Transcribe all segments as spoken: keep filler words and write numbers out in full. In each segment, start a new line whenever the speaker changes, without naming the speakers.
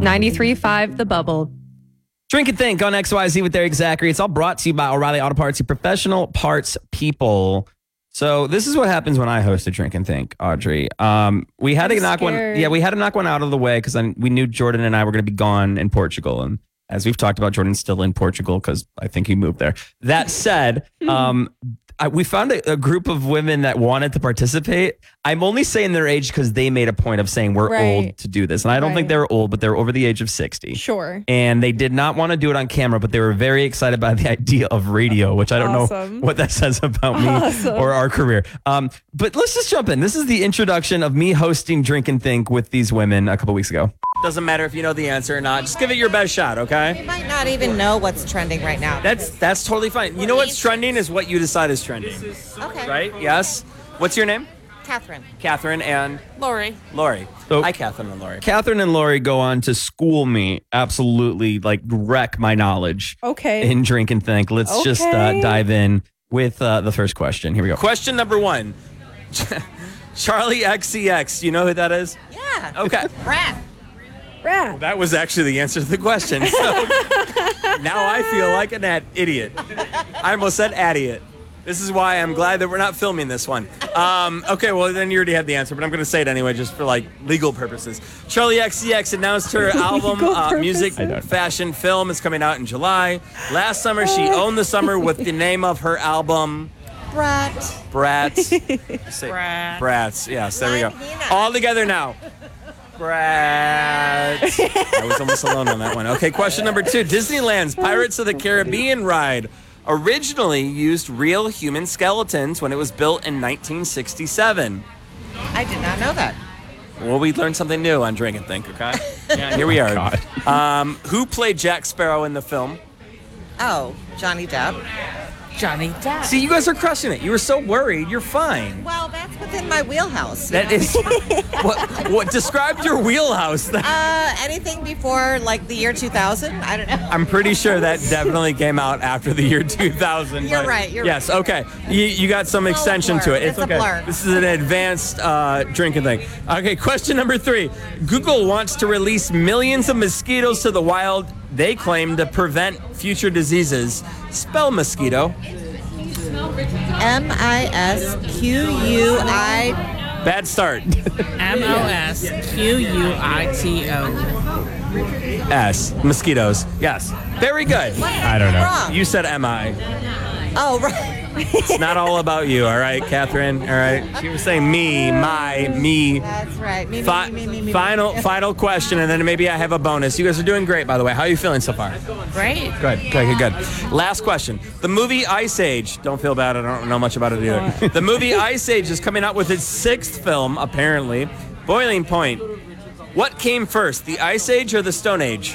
ninety-three point five The Bubble.
Drink and Think on X Y Z with Derek Zachary. It's all brought to you by O'Reilly Auto Parts, your professional parts people. So this is what happens when I host a Drink and Think, Audrey. Um, we had
I'm
to knock
scared.
one. Yeah, we had to knock one out of the way because we knew Jordan and I were going to be gone in Portugal, and as we've talked about, Jordan's still in Portugal because I think he moved there. That said, um, I, we found a, a group of women that wanted to participate. I'm only saying their age because they made a point of saying we're
Right.
old to do this. And I don't think
Right.
they're old, but they're over the age of sixty.
Sure.
And they did not want to do it on camera, but they were very excited by the idea of radio, which I don't
Awesome.
know what that says about me
Awesome.
or our career. Um, but let's just jump in. This is the introduction of me hosting Drink and Think with these women a couple weeks ago. Doesn't matter if you know the answer or not. Just give it your best shot, okay?
You might not even know what's trending right now.
That's that's totally fine. You know what's trending is what you decide is trending,
Okay.
right? Yes. What's your name?
Catherine.
Catherine and
Lori.
Lori. Hi, Catherine and Lori. Catherine and Lori go on to school me, absolutely like wreck my knowledge
Okay.
in Drink and Think. Let's just uh,
Okay.
dive in with uh, the first question. Here we go. Question number one. Charlie X C X. Do you know who that is?
Yeah.
Okay.
Brad.
Brad.
That was actually the answer to the question. So now I feel like an ad- idiot. I almost said adiot. This is why I'm glad that we're not filming this one. Um, okay, well, then you already have the answer, but I'm going to say it anyway just for, like, legal purposes. Charlie X C X announced her album,
Legal
uh, music,
purposes.
fashion, film is coming out in July. Last summer, she owned the summer with the name of her album,
Brat.
Brats. Say-
Brat.
Brats, yes, there we go.
Nina.
All together now. Brats. I was almost alone on that one. Okay, question number two. Disneyland's Pirates of the Caribbean ride originally used real human skeletons when it was built in nineteen sixty-seven.
I did not know that.
Well, we learned something new on Drink and Think, okay? Yeah, here we are. Um, who played Jack Sparrow in the film?
Oh, Johnny Depp.
Johnny Depp.
See, you guys are crushing it. You were so worried. You're fine.
Well, that's within my wheelhouse. you
That
know?
is what. What describe your wheelhouse? That,
Uh, anything before like the year two thousand? I don't know.
I'm pretty sure that definitely came out after the year two thousand.
You're
but
right, you're
yes, okay. You, you got some
It's all a
extension to
blur.
it. It's,
It's a
okay.
blur.
This is an advanced uh, drinking thing. Okay, question number three. Google wants to release millions of mosquitoes to the wild. They claim to prevent future diseases. Spell mosquito.
M I S Q U I.
Bad start.
M O S Q U I T O.
S. Mosquitoes. Yes. Very good.
I don't know. Wrong.
You said M I.
Oh, right.
It's not all about you, all right, Catherine? All right. She was saying me, my, me.
That's right. Me, me,
Fi-
me, me, me, me.
final, final question, and then maybe I have a bonus. You guys are doing great, by the way. How are you feeling so far?
Great.
Good, good, good, good. Last question. The movie Ice Age. Don't feel bad. I don't know much about it either. The movie Ice Age is coming out with its sixth film, apparently. Boiling Point. What came first, the Ice Age or the Stone Age?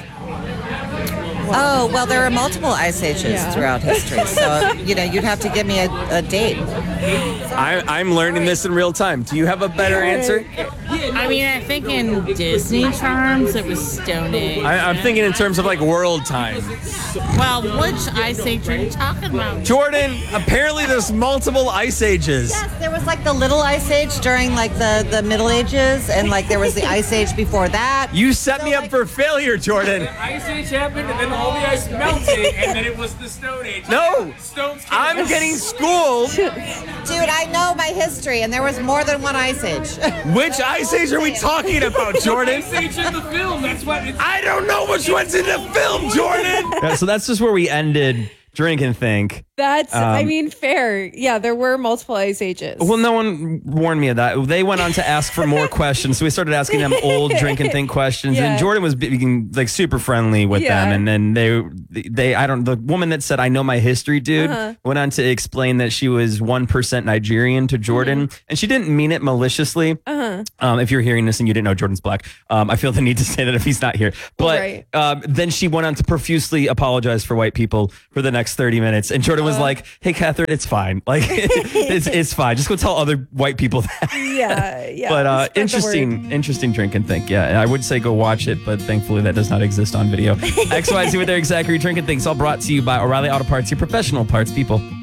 Oh, well, there are multiple ice ages
Yeah.
throughout history. So, you know, you'd have to give me a, a date.
I, I'm learning this in real time. Do you have a better answer?
I mean, I think in Disney terms, it was Stone Age.
I, I'm thinking in terms of like world time.
Well, which Ice Age are you talking about?
Jordan, apparently there's multiple ice ages.
Yes, there was like the little ice age during like the, the Middle Ages, and like there was the ice age before that.
You set me up for failure, Jordan.
Ice Age happened, and then all the ice melted, and then it was the Stone Age.
No,
Stones came
I'm
first.
getting schooled.
Dude, I know my history, and there was more than one ice age.
Which ice age are we talking about, Jordan?
Ice Age in the film. That's what. It's,
I don't know which one's in the film, Jordan. So that's just where we ended Drink and Think.
That's, I
Um,
mean, fair. Yeah, there were multiple ice ages.
Well, no one warned me of that. They went on to ask for more questions, so we started asking them old Drink and Think questions.
Yeah.
And Jordan was being like super friendly with
Yeah.
them, and then they, they, I don't. The woman that said, "I know my history, dude,"
Uh-huh.
went on to explain that she was one percent Nigerian to Jordan, and she didn't mean it maliciously.
Uh-huh.
Um, if you're hearing this and you didn't know Jordan's black, um, I feel the need to say that if he's not here. But
Right.
um, then she went on to profusely apologize for white people for the next thirty minutes, and Jordan was like, "Hey, Catherine, it's fine. Like, it's it's fine. Just go tell other white people that."
Yeah, yeah.
But uh,
spread the
interesting,
word.
interesting Drink and Think. Yeah, and I would say go watch it, but thankfully that does not exist on video. X Y Z with Derek Zachary, Drink and Think. It's all brought to you by O'Reilly Auto Parts, your professional parts people.